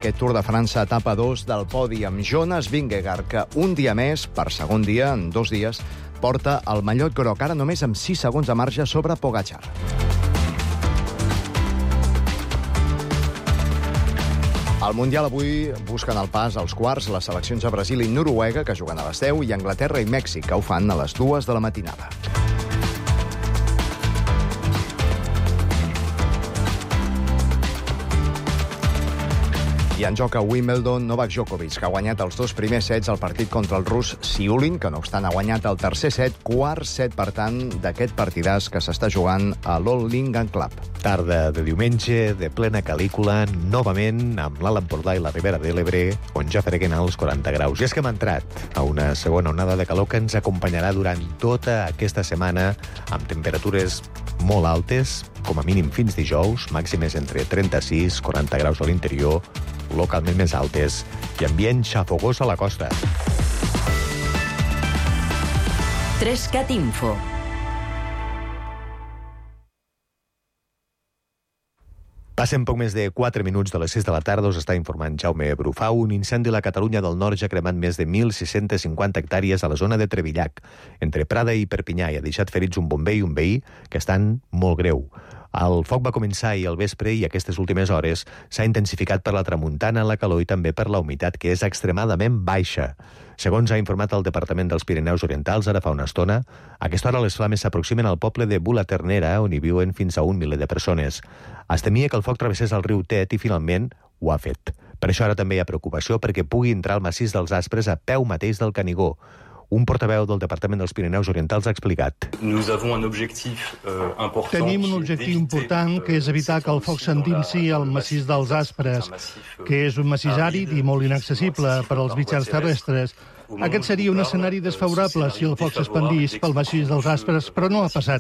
aquest Tour de França etapa 2 del podi amb Jonas Vingegaard, que un dia més, per segon dia, en 2 dies, porta el mallot groc, ara només amb 6 segons de marge sobre Pogačar. Al Mundial avui busquen el pas als quarts les seleccions de Brasil i Noruega, que juguen a les 10, i Anglaterra i Mèxic, que ho fan a les 2 de la matinada. I en joc a Wimbledon, Novak Djokovic, que ha guanyat els 2 primers sets al partit contra el rus Siulin, que no obstant ha guanyat el tercer set, quart set, per tant, d'aquest partidàs que s'està jugant a l'All England Club. Tarda de diumenge, de plena calícula, novament amb l'Alt Empordà i la Ribera de l'Ebre, on ja freguen els 40 graus. I és que hem entrat a una segona onada de calor que ens acompanyarà durant tota aquesta setmana, amb temperatures molt altes, com a mínim fins dijous, màximes entre 36 i 40 graus a l'interior, localment més altes, i ambient xafogós a la costa. 3CAT Info. Passen poc més de 4 minuts de les 6 de la tarda, us està informant Jaume Brufau. Un incendi a la Catalunya del Nord ja ha cremat més de 1.650 hectàrees a la zona de Trevillac, entre Prada i Perpinyà, i ha deixat ferits un bomber i un veí que estan molt greu. El foc va començar ahir al vespre i aquestes últimes hores s'ha intensificat per la tramuntana, la calor i també per la humitat, que és extremadament baixa. Segons ha informat el Departament dels Pirineus Orientals ara fa una estona, a aquesta hora les flames s'aproximen al poble de Bula-Ternera, on hi viuen fins a 1 miler de persones. Es temia que el foc travessés el riu Tet i finalment ho ha fet. Per això ara també hi ha preocupació perquè pugui entrar al massís dels Aspres a peu mateix del Canigó. Un portaveu del Departament dels Pirineus Orientals ha explicat. Tenim un objectiu important, que és evitar que el foc s'endinsi al massís dels Aspres, que és un massís àrid i molt inaccessible per als mitjans terrestres. Aquest seria un escenari desfavorable si el foc s'expandís pel massís dels Aspres, però no ha passat.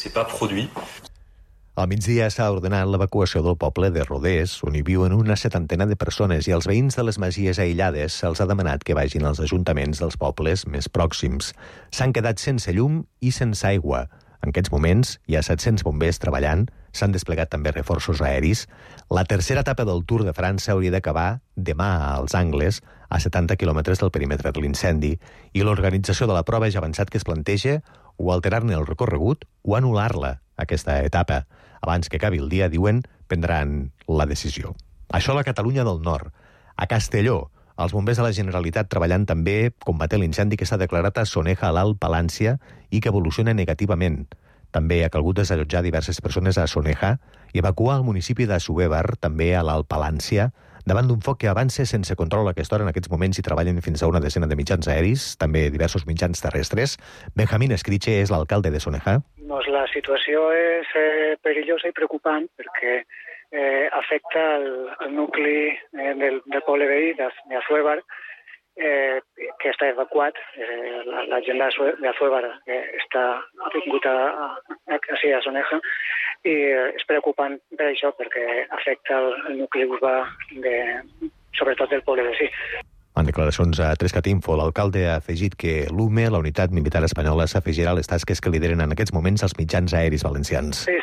Al migdia s'ha ordenat l'evacuació del poble de Rodés, on hi viuen una 70 de persones, i als veïns de les masies aïllades se'ls ha demanat que vagin als ajuntaments dels pobles més pròxims. S'han quedat sense llum i sense aigua. En aquests moments hi ha 700 bombers treballant, s'han desplegat també reforços aeris. La tercera etapa del Tour de França hauria d'acabar demà als Angles, a 70 quilòmetres del perímetre de l'incendi, i l'organització de la prova ja ha avançat que es planteja o alterar-ne el recorregut o anul·lar-la, aquesta etapa. Abans que acabi el dia, diuen, prendran la decisió. Això a la Catalunya del Nord. A Castelló, els bombers de la Generalitat treballant també combatent l'incendi que s'ha declarat a Soneja, a l'Alt Palància, i que evoluciona negativament. També ha calgut desallotjar diverses persones a Soneja i evacuar el municipi de Assuévar, també a l'Alt Palància, davant d'un foc que avança sense control a aquesta hora. En aquests moments hi treballen fins a una desena de mitjans aeris, també diversos mitjans terrestres. Benjamín Escriche és l'alcalde de Soneja. La situació és perillosa i preocupant perquè afecta el nucli del poble veí d'Assuévar, que està evacuat. La gent d'Assuévar ha vingut a Soneja, i és preocupant per això perquè afecta el nucli urbà, sobretot del poble veí. En declaracions a 3CAT Info, l'alcalde ha afegit que l'UME, la unitat militar espanyola, s'afegirà a les tasques que lideren en aquests moments els mitjans aeris valencians. Sí.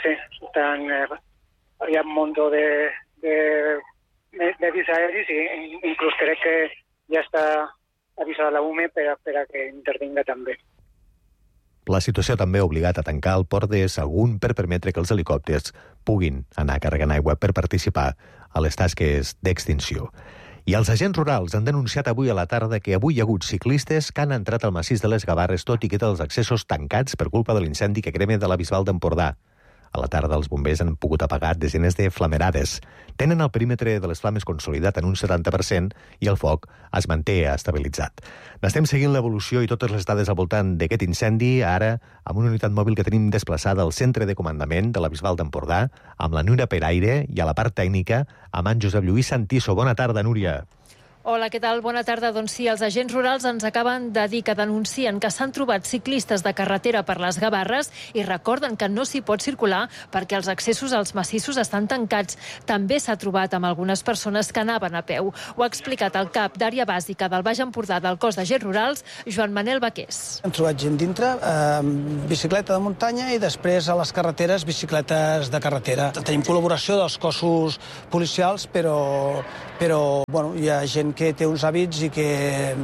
Hi ha un munt de medis aeris i inclús crec que ja està avisada la UME per a que intervinga també. La situació també ha obligat a tancar el port de Sagunt per permetre que els helicòpters puguin anar carregant aigua per participar a les tasques d'extinció. I els agents rurals han denunciat avui a la tarda que avui hi ha hagut ciclistes que han entrat al massís de les Gavarres, tot i que té els accessos tancats per culpa de l'incendi que crema de la Bisbal d'Empordà. A la tarda els bombers han pogut apagar desenes de flamerades. Tenen el perímetre de les flames consolidat en un 70% i el foc es manté estabilitzat. N'estem seguint l'evolució i totes les dades al voltant d'aquest incendi, ara amb una unitat mòbil que tenim desplaçada al centre de comandament de la Bisbal d'Empordà, amb la Núria Peraire, i a la part tècnica amb en Josep Lluís Santiso. Bona tarda, Núria. Hola, què tal? Bona tarda. Doncs sí, els agents rurals ens acaben de dir que denuncien que s'han trobat ciclistes de carretera per les Gavarres i recorden que no s'hi pot circular perquè els accessos als massissos estan tancats. També s'ha trobat amb algunes persones que anaven a peu. Ho ha explicat el cap d'àrea bàsica del Baix Empordà del cos d'agents rurals, Joan Manel Baqués. Hem trobat gent dintre, bicicleta de muntanya i després a les carreteres, bicicletes de carretera. Tenim col·laboració dels cossos policials, però bueno, hi ha gent que té uns hàbits i que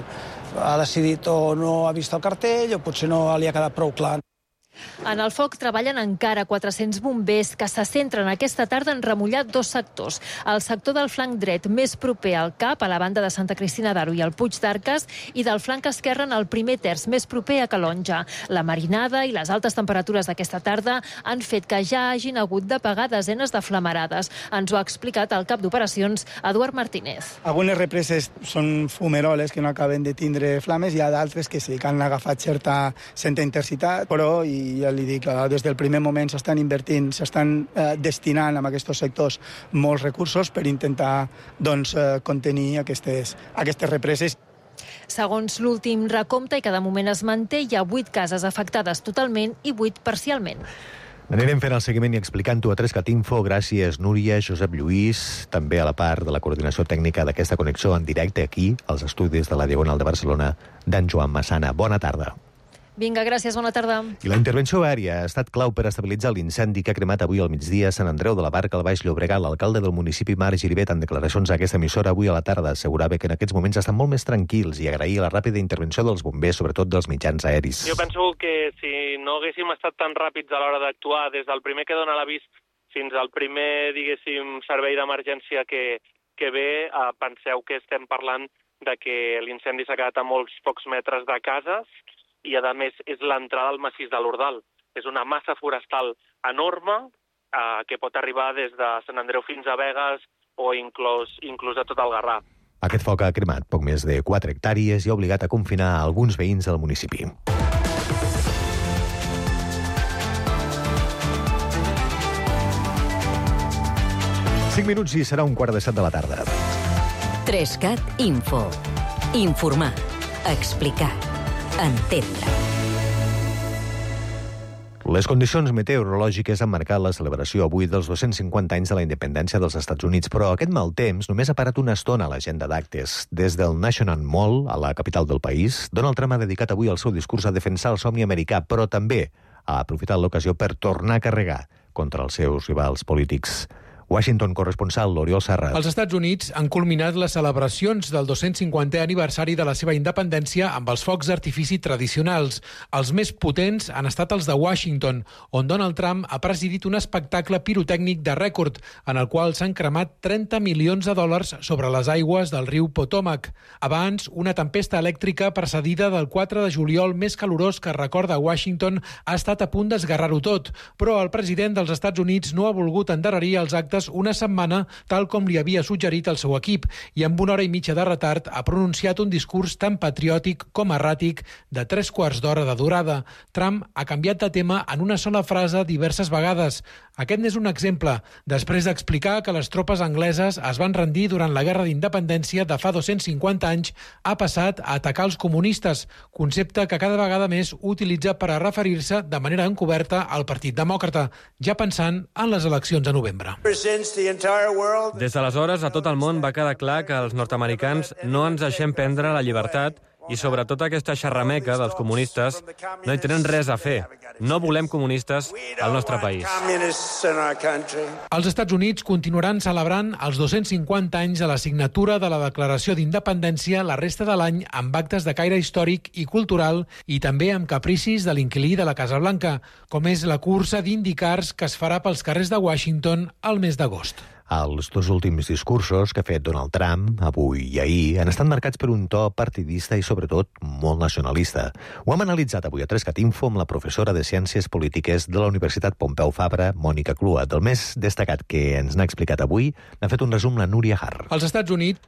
ha decidit o no ha vist el cartell o potser no li ha quedat prou clar. En el foc treballen encara 400 bombers que se centren aquesta tarda en remullar 2 sectors. El sector del flanc dret més proper al CAP, a la banda de Santa Cristina d'Aro i el Puig d'Arques, i del flanc esquerre en el primer terç, més proper a Calonja. La marinada i les altes temperatures d'aquesta tarda han fet que ja hagin hagut d'apagar desenes de flamarades. Ens ho ha explicat el cap d'operacions, Eduard Martínez. Algunes represes són fumeroles que no acaben de tindre flames, hi ha d'altres que sí, que han agafat certa intensitat, però ja li dic, des del primer moment s'estan invertint, s'estan destinant a aquests sectors molts recursos per intentar contenir aquestes represes. Segons l'últim recompte, i que de moment es manté, hi ha 8 cases afectades totalment i 8 parcialment. Anirem fent el seguiment i explicant-ho a 3cat Info. Gràcies, Núria, Josep Lluís, també a la part de la coordinació tècnica d'aquesta connexió en directe aquí, als estudis de la Diagonal de Barcelona, d'en Joan Massana. Bona tarda. Vinga, gràcies, bona tarda. I la intervenció aèria ha estat clau per estabilitzar l'incendi que ha cremat avui al migdia a Sant Andreu de la Barca, al Baix Llobregat. L'alcalde del municipi, Marc Giribet, en declaracions a aquesta emissora avui a la tarda, assegurava que en aquests moments estan molt més tranquils i agraïa la ràpida intervenció dels bombers, sobretot dels mitjans aeris. Jo penso que si no haguéssim estat tan ràpids a l'hora d'actuar, des del primer que dona l'avís fins al primer, diguéssim, servei d'emergència que ve, penseu que estem parlant de que l'incendi s'ha quedat a molts pocs metres de cases, i, a més, és l'entrada al massís de l'Ordal. És una massa forestal enorme que pot arribar des de Sant Andreu fins a Begues o inclús a tot el Garraf. Aquest foc ha cremat poc més de 4 hectàrees i ha obligat a confinar alguns veïns del municipi. Cinc minuts i serà 6:45 de la tarda. 3cat Info. Informar. Explicar. Entendre. Les condicions meteorològiques han marcat la celebració avui dels 250 anys de la independència dels Estats Units, però aquest mal temps només ha parat una estona a l'agenda d'actes. Des del National Mall, a la capital del país, Donald Trump ha dedicat avui el seu discurs a defensar el somni americà, però també ha aprofitat l'ocasió per tornar a carregar contra els seus rivals polítics. Washington, corresponsal l'Oriol Serra. Els Estats Units han culminat les celebracions del 250è aniversari de la seva independència amb els focs d'artifici tradicionals. Els més potents han estat els de Washington, on Donald Trump ha presidit un espectacle pirotècnic de rècord, en el qual s'han cremat $30 milions sobre les aigües del riu Potomac. Abans, una tempesta elèctrica precedida del 4 de juliol més calorós que recorda Washington ha estat a punt d'esgarrar-ho tot, però el president dels Estats Units no ha volgut endarrerir els actes una setmana, tal com li havia suggerit el seu equip, i amb 1 hora i mitja de retard ha pronunciat un discurs tan patriòtic com erràtic de 3/4 d'hora de durada. Trump ha canviat de tema en una sola frase diverses vegades. Aquest n'és un exemple, després d'explicar que les tropes angleses es van rendir durant la Guerra d'Independència de fa 250 anys, ha passat a atacar els comunistes, concepte que cada vegada més utilitza per a referir-se de manera encoberta al Partit Demòcrata, ja pensant en les eleccions de novembre. Des d'aleshores, a tot el món va quedar clar que els nord-americans no ens deixem prendre la llibertat i sobretot aquesta xerrameca dels comunistes no hi tenen res a fer. No volem comunistes al nostre país. Els Estats Units continuaran celebrant els 250 anys de la signatura de la Declaració d'Independència la resta de l'any amb actes de caire històric i cultural i també amb capricis de l'inquilí de la Casa Blanca, com és la cursa d'IndyCars que es farà pels carrers de Washington al mes d'agost. Els 2 últims discursos que ha fet Donald Trump, avui i ahir, han estat marcats per un to partidista i, sobretot, molt nacionalista. Ho hem analitzat avui a 3cat Info amb la professora de Ciències Polítiques de la Universitat Pompeu Fabra, Mònica Clua. Del més destacat que ens n'ha explicat avui, n'ha fet un resum la Núria Har. Els Estats Units...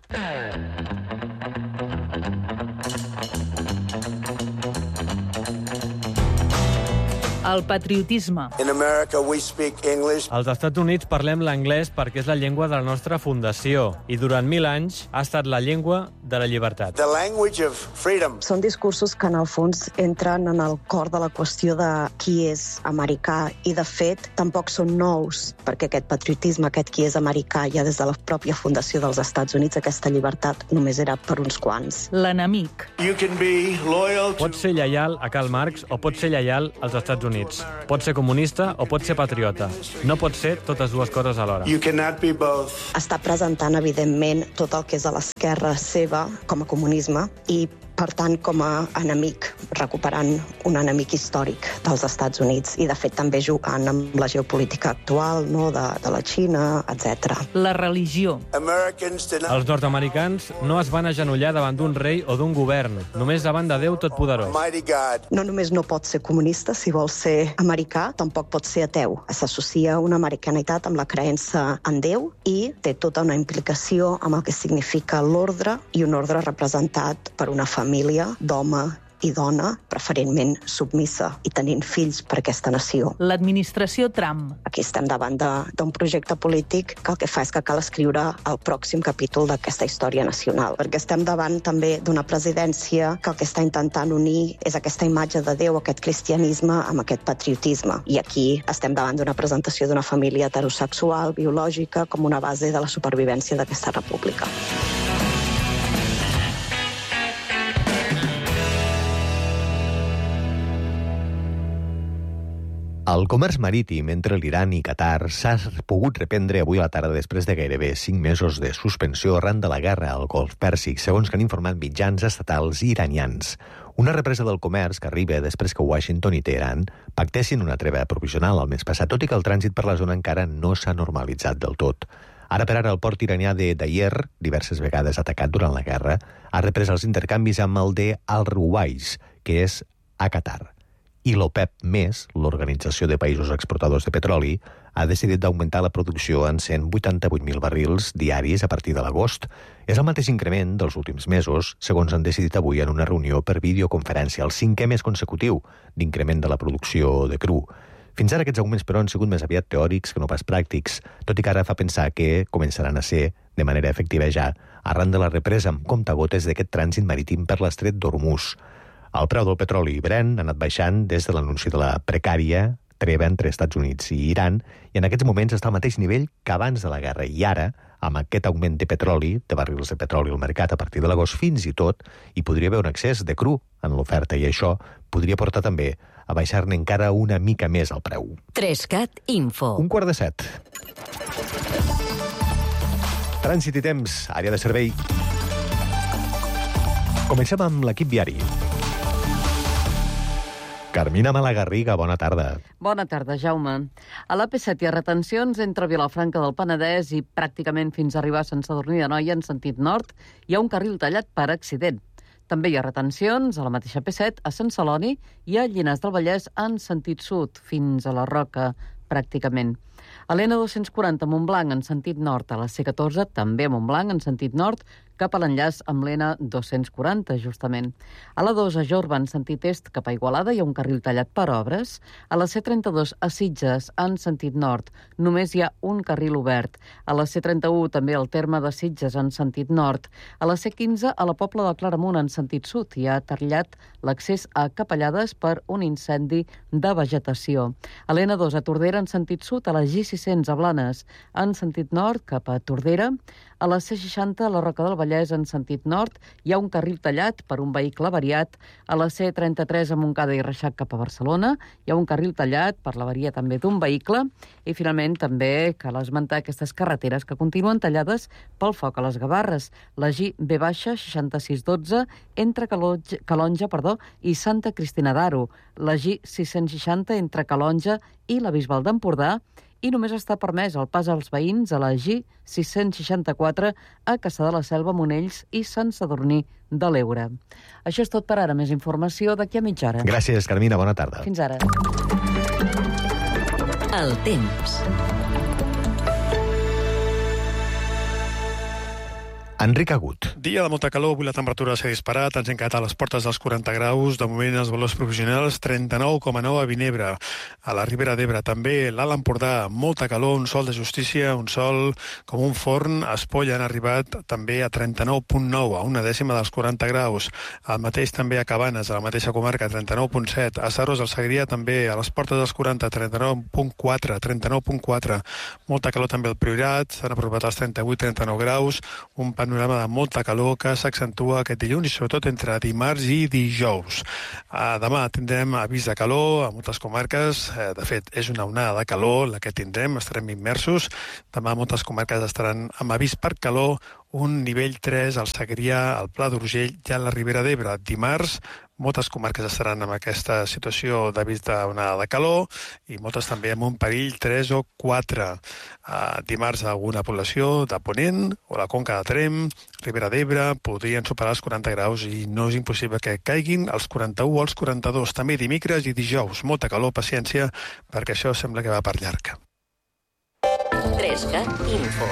El patriotisme. Als Estats Units parlem l'anglès perquè és la llengua de la nostra fundació i durant 1000 anys ha estat la llengua de la llibertat. Són discursos que en el fons entren en el cor de la qüestió de qui és americà i de fet tampoc són nous perquè aquest patriotisme, aquest qui és americà ja des de la pròpia fundació dels Estats Units, aquesta llibertat només era per uns quants. L'enemic. Pots ser lleial a Karl Marx o pots ser lleial als Estats Units. Pots ser comunista o pots ser patriota. No pots ser totes dues coses alhora. Està presentant, evidentment, tot el que és a l'esquerra seva com a comunisme i per tant, com a enemic, recuperant un enemic històric dels Estats Units i, de fet, també jugant amb la geopolítica actual, no?, de la Xina, etc. La religió. Els nord-americans no es van agenollar davant d'un rei o d'un govern, només davant de Déu Totpoderós. No només no pot ser comunista si vol ser americà, tampoc pot ser ateu. S'associa una americanitat amb la creença en Déu i té tota una implicació amb el que significa l'ordre i un ordre representat per una família d'home i dona, preferentment submissa, i tenint fills per aquesta nació. L'administració Trump. Aquí estem davant d'un projecte polític que el que fa és que cal escriure el pròxim capítol d'aquesta història nacional, perquè estem davant també d'una presidència que el que està intentant unir és aquesta imatge de Déu, aquest cristianisme, amb aquest patriotisme. I aquí estem davant d'una presentació d'una família heterosexual, biològica, com una base de la supervivència d'aquesta república. El comerç marítim entre l'Iran i Qatar s'ha pogut reprendre avui a la tarda després de gairebé 5 mesos de suspensió arran de la guerra al Golf Pèrsic, segons que han informat mitjans estatals iranians. Una represa del comerç que arriba després que Washington i Teheran pactessin una treva provisional el mes passat, tot i que el trànsit per la zona encara no s'ha normalitzat del tot. Ara per ara el port iranià de Dayer, diverses vegades atacat durant la guerra, ha reprès els intercanvis amb el de Al-Ruwais, que és a Qatar. I l'OPEP+, l'Organització de Països Exportadors de Petroli, ha decidit d'augmentar la producció en 188.000 barrils diaris a partir de l'agost. És el mateix increment dels últims mesos, segons han decidit avui en una reunió per videoconferència, el 5è mes consecutiu d'increment de la producció de cru. Fins ara aquests augments, però, han sigut més aviat teòrics que no pas pràctics, tot i que ara fa pensar que començaran a ser, de manera efectiva ja, arran de la represa amb comptagotes d'aquest trànsit marítim per l'estret d'Hormuz. El preu del petroli Brent ha anat baixant des de l'anunci de la precària treva entre Estats Units i Iran i en aquests moments està al mateix nivell que abans de la guerra. I ara, amb aquest augment de petroli, de barrils de petroli al mercat a partir de l'agost fins i tot, hi podria haver un excés de cru en l'oferta i això podria portar també a baixar-ne encara una mica més el preu. 3CAT Info. 6:45. Trànsit i temps, àrea de servei. Comencem amb l'equip viari. Carmina Malagarriga, bona tarda. Bona tarda, Jaume. A l'AP7 hi ha retencions entre Vilafranca del Penedès i pràcticament fins a arribar a Sant Sadurní d'Anoia en sentit nord. Hi ha un carril tallat per accident. També hi ha retencions a la mateixa AP7 a Sant Celoni i a Llinars del Vallès en sentit sud, fins a la Roca, pràcticament. A l'N240 a Montblanc en sentit nord, a la C14 també a Montblanc en sentit nord, cap a l'enllaç amb l'N240, justament. A la 2 a Jorba en sentit est cap a Igualada hi ha un carril tallat per obres. A la C32 a Sitges en sentit nord només hi ha un carril obert. A la C31 també al terme de Sitges en sentit nord. A la C15 a la Pobla de Claramunt en sentit sud hi ha tallat l'accés a Capellades per un incendi de vegetació. A l'N2 a Tordera en sentit sud, a la G600 a Blanes en sentit nord cap a Tordera. A la C60 a la Roca del Vallès en sentit nord hi ha un carril tallat per un vehicle avariat. A la C33 a Montcada i Reixac cap a Barcelona hi ha un carril tallat per l'avaria també d'un vehicle. I finalment també cal esmentar aquestes carreteres que continuen tallades pel foc a les Gavarres. La G-B-6612 entre Calonja i Santa Cristina d'Aro. La G660 entre Calonja i la Bisbal d'Empordà. I només està permès el pas als veïns a la G664 a Cassà de la Selva, Monells i Sant Sadurní de l'Eure. Això és tot per ara. Més informació d'aquí a mitja hora. Gràcies, Carmina. Bona tarda. Fins ara. El temps. Enric Agut. Dia de molta calor, avui la temperatura s'ha disparat, ens hem quedat a les portes dels 40 graus, de moment els valors provisionals 39,9 a Vinebre, a la Ribera d'Ebre també, l'Alt Empordà, molta calor, un sol de justícia, un sol com un forn, a Espolla han arribat també a 39,9, a una dècima dels 40 graus, el mateix també a Cabanes, a la mateixa comarca, 39,7, a Serros, al Segrià també, a les portes dels 40, 39,4, molta calor també al Priorat, s'han apropat als 38-39 graus, un panorama de molta calor que s'accentua aquest dilluns i sobretot entre dimarts i dijous. Demà tindrem avís de calor a moltes comarques, de fet és una onada de calor la que tindrem, estarem immersos, demà moltes comarques estaran amb avís per calor, un nivell 3 al Segrià, al Pla d'Urgell i a la Ribera d'Ebre. Dimarts moltes comarques estaran en aquesta situació d'avís d'onada de calor i moltes també amb un perill 3 o 4. Dimarts alguna població de Ponent o la Conca de Tremp, Ribera d'Ebre, podrien superar els 40 graus i no és impossible que caiguin als 41 o als 42. També dimecres i dijous. Molta calor, paciència, perquè això sembla que va per llarg. 3CAT Info.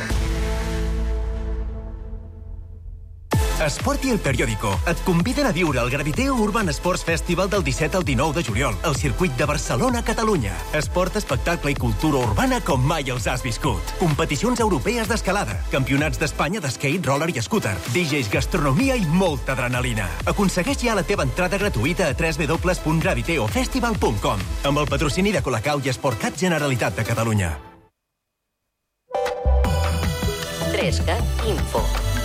Esport i El Periódico et conviden a viure el Graviteo Urban Sports Festival del 17 al 19 de juliol al circuit de Barcelona, Catalunya. Esport, espectacle i cultura urbana com mai els has viscut. Competicions europees d'escalada, campionats d'Espanya d'skate, roller i scooter, DJs, gastronomia i molta adrenalina. Aconsegueix ja la teva entrada gratuïta a www.graviteofestival.com amb el patrocini de Colacau i Esportcat Generalitat de Catalunya. 3CAT Info.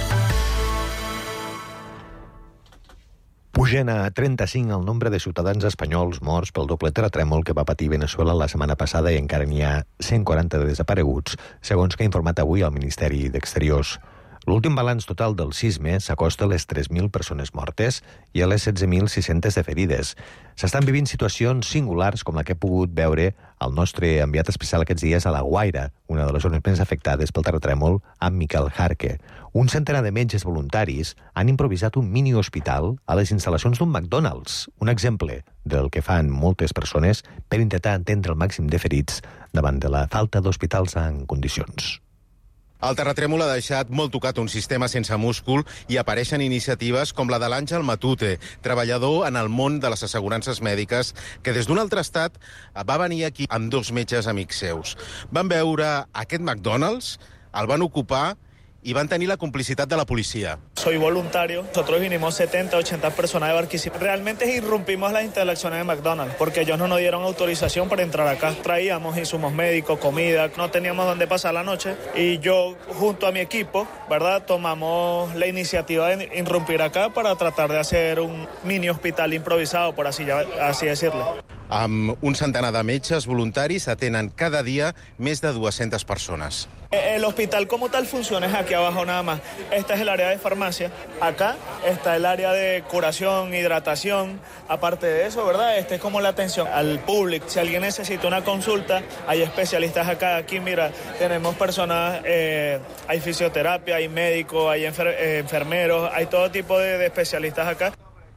Pugen a 35 el nombre de ciutadans espanyols morts pel doble terratrèmol que va patir Venezuela la setmana passada i encara n'hi ha 140 de desapareguts, segons que ha informat avui el Ministeri d'Exteriors. L'últim balanç total del sisme s'acosta a les 3.000 persones mortes i a les 16.600 de ferides. S'estan vivint situacions singulars com la que he pogut veure el nostre enviat especial aquests dies a La Guaira, una de les zones més afectades pel terratrèmol, amb Miquel Jarque. Un centenar de metges voluntaris han improvisat un mini-hospital a les instal·lacions d'un McDonald's, un exemple del que fan moltes persones per intentar entendre el màxim de ferits davant de la falta d'hospitals en condicions. El terratrèmol ha deixat molt tocat un sistema sense múscul i apareixen iniciatives com la de l'Àngel Matute, treballador en el món de les assegurances mèdiques, que des d'un altre estat va venir aquí amb 2 metges amics seus. Van veure aquest McDonald's, el van ocupar y van a tener la complicitat de la policía. Soy voluntario. Nosotros vinimos 70, 80 personas de Barquisimeto. Realmente irrumpimos las instalaciones de McDonald's porque ellos no nos dieron autorización para entrar acá. Traíamos insumos médicos, comida, no teníamos dónde pasar la noche y yo junto a mi equipo, ¿verdad?, tomamos la iniciativa de irrumpir acá para tratar de hacer un mini hospital improvisado, por así decirlo. Amb un centenar de metges voluntaris atenen cada dia més de 200 persones. El hospital como tal funciona es aquí abajo nada más. Esta es el área de farmacia. Acá está el área de curación, hidratación. Aparte de eso, ¿verdad? Este es como la atención al público. Si alguien necesita una consulta, hay especialistas acá. Aquí, mira, tenemos personas, hay fisioterapia, hay médicos, hay enfermeros, hay todo tipo de especialistas acá.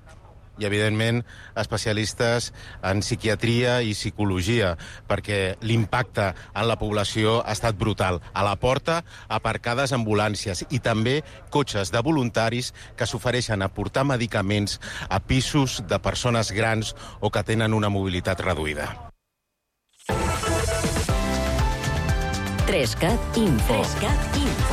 I, evidentment, especialistes en psiquiatria i psicologia, perquè l'impacte en la població ha estat brutal. A la porta, aparcades ambulàncies i també cotxes de voluntaris que s'ofereixen a portar medicaments a pisos de persones grans o que tenen una mobilitat reduïda. 3CAT Info. 3CAT Info.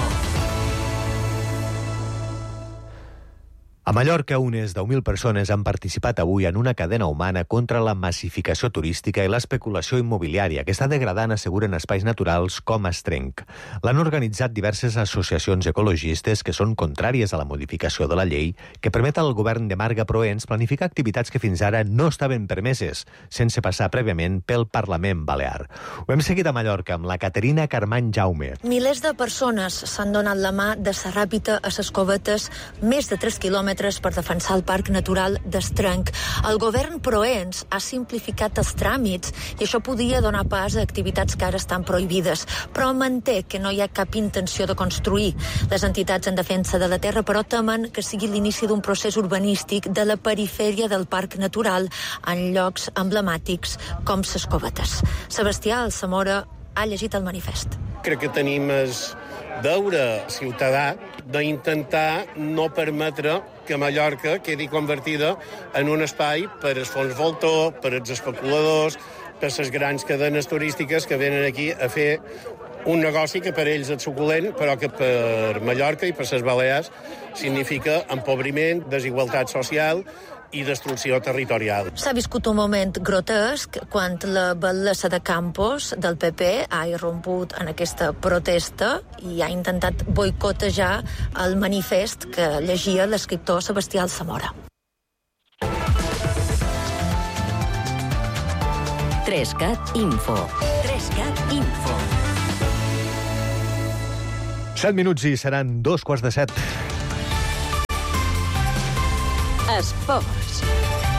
A Mallorca, unes 10.000 persones han participat avui en una cadena humana contra la massificació turística i l'especulació immobiliària que està degradant, asseguren, espais naturals com Estrenc. L'han organitzat diverses associacions ecologistes que són contràries a la modificació de la llei que permet al govern de Marga Proens planificar activitats que fins ara no estaven permeses, sense passar prèviament pel Parlament Balear. Ho hem seguit a Mallorca amb la Caterina Carmany Jaume. Milers de persones s'han donat la mà de Sarràpita a ses Covetes, més de 3 quilòmetres per defensar el Parc Natural d'Estrenc. El govern Proens ha simplificat els tràmits i això podia donar pas a activitats que ara estan prohibides, però manté que no hi ha cap intenció de construir. Les entitats en defensa de la terra, però, temen que sigui l'inici d'un procés urbanístic de la perifèria del Parc Natural en llocs emblemàtics com ses Covetes. Sebastià Alsamora ha llegit el manifest. Crec que tenim deure ciutadà d'intentar no permetre que Mallorca quedi convertida en un espai per als fons voltor, per als especuladors, per les grans cadenes turístiques que venen aquí a fer un negoci que per ells és suculent, però que per Mallorca i per les Balears significa empobriment, desigualtat social i destrucció territorial. S'ha viscut un moment grotesc quan la batllessa de Campos del PP ha irromput en aquesta protesta i ha intentat boicotejar el manifest que llegia l'escriptor Sebastià Alsamora. 3CAT Info. 3CAT Info. 7 minuts i seran 2:15. Esports.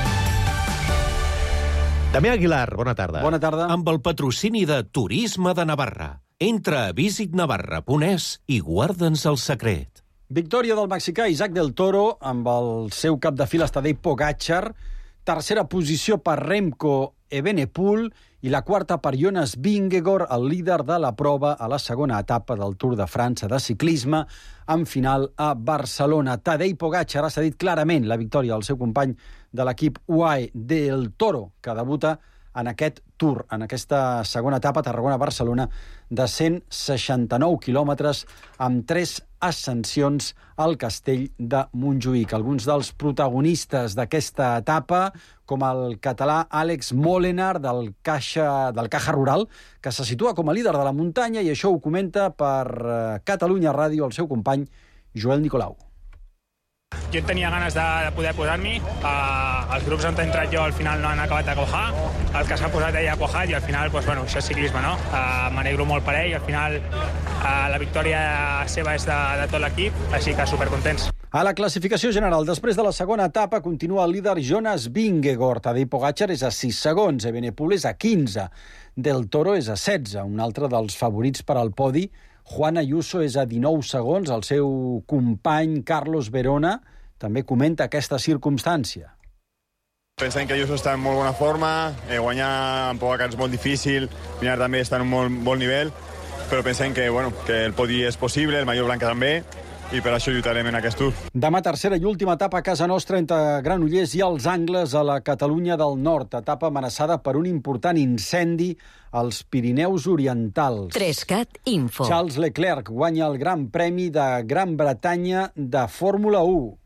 Damià Aguilar, bona tarda. Bona tarda. Amb el patrocini de Turisme de Navarra. Entra a visitnavarra.es i guarda'ns el secret. Victòria del mexicà Isaac del Toro amb el seu cap de fila Tadej Pogačar. Tercera posició per Remco Evenepoel i la quarta per Jonas Vingegaard, el líder de la prova a la segona etapa del Tour de França de ciclisme, amb final a Barcelona. Tadej Pogačar ha cedit clarament la victòria del seu company de l'equip UAE del Toro, que debuta en aquest Tour, en aquesta segona etapa Tarragona-Barcelona, de 169 quilòmetres amb 3 ascensions al castell de Montjuïc. Alguns dels protagonistes d'aquesta etapa, com el català Àlex Molenaar del Caja Rural, que se situa com a líder de la muntanya, i això ho comenta per Catalunya Ràdio el seu company Joel Nicolau. Jo tenia ganes de poder posar-m'hi. Els grups on he entrat jo al final no han acabat de cojar. El que s'ha posat ell ha cojat i al final, això és ciclisme, no? M'alegro molt per ell. Al final la victòria seva és de tot l'equip, així que supercontents. A la classificació general, després de la segona etapa, continua el líder Jonas Vingegaard. Tadej Pogačar és a 6 segons, Evenepoel és a 15, Del Toro és a 16, un altre dels favorits per al podi. Juan Ayuso és a 19 segons, el seu company Carlos Verona també comenta aquesta circumstància. Pensem que Ayuso està en molt bona forma, guanyar en Pogačar és molt difícil, Vinar també està en un molt bon nivell, però pensem que el podi és possible, el Mallorca Blanca també, i per això lluitarem en aquest Tour. Demà tercera i última etapa a casa nostra entre Granollers i els Angles a la Catalunya del Nord. Etapa amenaçada per un important incendi als Pirineus Orientals. 3CAT Info. Charles Leclerc guanya el Gran Premi de Gran Bretanya de Fórmula 1.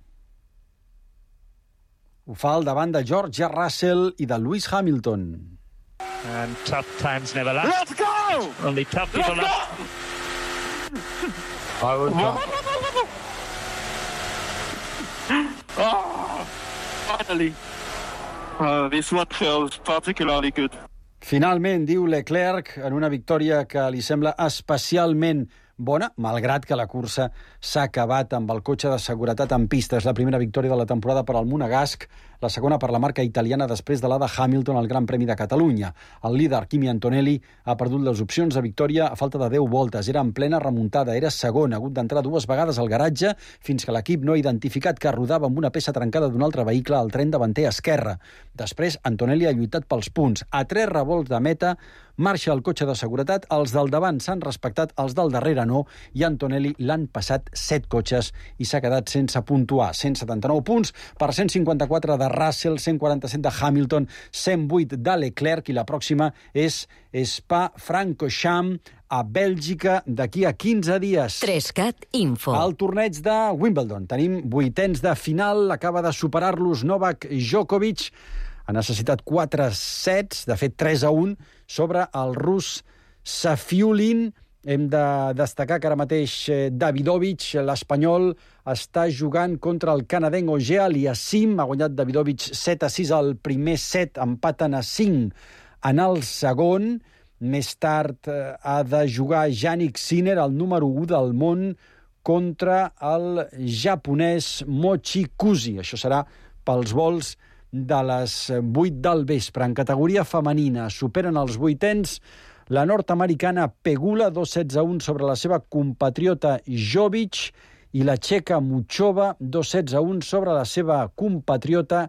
Ho fa al davant de George Russell i de Lewis Hamilton. And tough times never last. Let's go! Only tough people last. I would not. Oh, finally. This one feels particularly good. Finalment, diu Leclerc, en una victòria que li sembla especialment bona, malgrat que la cursa s'ha acabat amb el cotxe de seguretat en pista. És la primera victòria de la temporada per al Monegasc, la segona per la marca italiana després de la de Hamilton al Gran Premi de Catalunya. El líder, Kimi Antonelli, ha perdut les opcions de victòria a falta de 10 voltes. Era en plena remuntada, era segon, ha hagut d'entrar 2 vegades al garatge fins que l'equip no ha identificat que rodava amb una peça trencada d'un altre vehicle al tren davanter esquerre. Després, Antonelli ha lluitat pels punts. A 3 revolts de meta, marxa el cotxe de seguretat, els del davant s'han respectat, els del darrere no, i Antonelli l'han passat 7 cotxes i s'ha quedat sense puntuar. 179 punts per 154 de Russell, 147 de Hamilton, 108 de Leclerc, i la pròxima és Spa-Francorchamps a Bèlgica d'aquí a 15 dies. 3CAT Info. Al torneig de Wimbledon tenim 8ens de final, acaba de superar-los Novak Djokovic. Ha necessitat 4 sets, de fet 3-1, sobre el rus Safiullin. Hem de destacar que ara mateix Davidovich, l'espanyol, està jugant contra el canadenc Auger Aliassime. Ha guanyat Davidovich 7-6 al primer set, empaten a 5 en el segon. Més tard ha de jugar Jannik Sinner, el número 1 del món, contra el japonès Mochi Kuzi. Això serà pels vols de les 8 del vespre. En categoria femenina superen els vuitens la nord-americana Pegula, 2-16-1 sobre la seva compatriota Jovic, i la txeca Muchova, 2-16-1 sobre la seva compatriota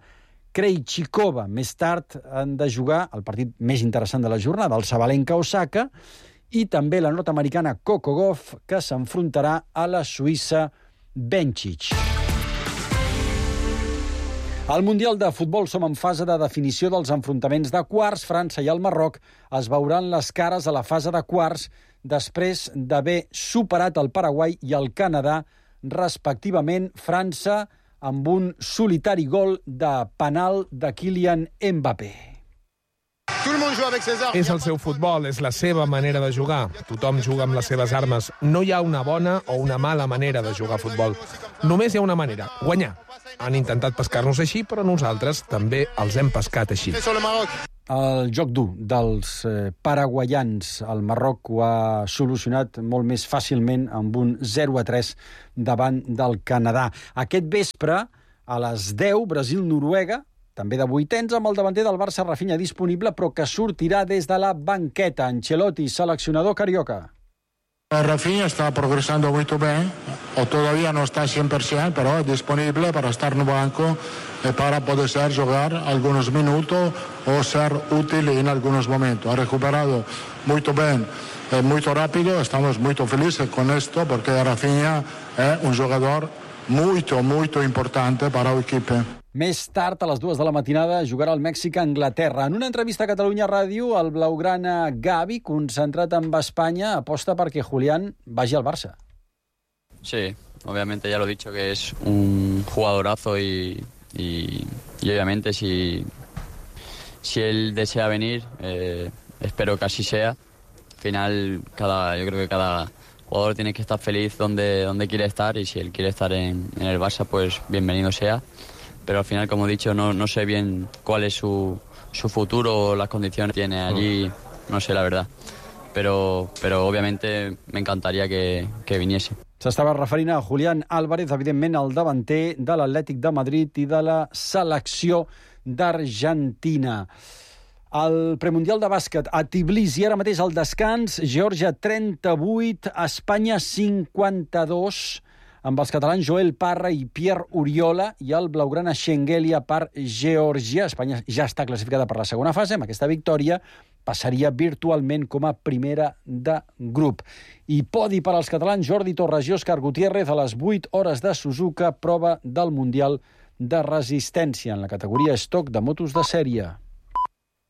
Krejcikova. Més tard han de jugar el partit més interessant de la jornada, el Sabalenka-Osaka, i també la nord-americana Coco Gauff, que s'enfrontarà a la suïssa Bencic. Al Mundial de Futbol som en fase de definició dels enfrontaments de quarts. França i el Marroc es veuran les cares a la fase de quarts després d'haver superat el Paraguai i el Canadà, respectivament. França amb un solitari gol de penal de Kylian Mbappé. És el seu futbol, és la seva manera de jugar. Tothom juga amb les seves armes. No hi ha una bona o una mala manera de jugar a futbol. Només hi ha una manera, guanyar. Han intentat pescar-nos així, però nosaltres també els hem pescat així. El joc dur dels paraguaians. El Marroc ho ha solucionat molt més fàcilment amb un 0-3 davant del Canadà. Aquest vespre, a les 10, Brasil-Noruega, també de vuitens, amb el davanter del Barça, Rafinha, disponible, però que sortirà des de la banqueta. Ancelotti, seleccionador carioca. Rafinha está progresando muy bien, o todavía no está 100%, pero es disponible para estar en el banco para poder jugar algunos minutos o ser útil en algunos momentos. Ha recuperado muy bien, muy rápido, estamos muy felices con esto porque Rafinha es un jugador muy importante para el equipo. Més tard, a les 2 de la matinada, jugarà el Mèxic a Anglaterra. En una entrevista a Catalunya Ràdio, el blaugrana Gavi, concentrat amb Espanya, aposta perquè Julián vagi al Barça. Sí, obviamente ya lo he dicho que es un jugadorazo y obviamente si él desea venir, espero que así sea. Al final, yo creo que cada jugador tiene que estar feliz donde quiere estar y si él quiere estar en el Barça, pues bienvenido sea. Pero al final, como he dicho, no sé bien cuál es su futuro o las condiciones que tiene allí, no sé la verdad. Pero obviamente me encantaría que viniese. S'estava referint a Julián Álvarez, evidentment el davanter de l'Atlètic de Madrid i de la selecció d'Argentina. El premundial de bàsquet a Tbilisi, ara mateix al descans, Geòrgia 38, Espanya 52, amb els catalans Joel Parra i Pierre Oriola i el blaugrana Shengelia per Geòrgia. Espanya ja està classificada per la segona fase. Amb aquesta victòria passaria virtualment com a primera de grup. I podi per als catalans Jordi Torres i Òscar Gutiérrez a les 8 hores de Suzuka, prova del Mundial de Resistència en la categoria estoc de motos de sèrie.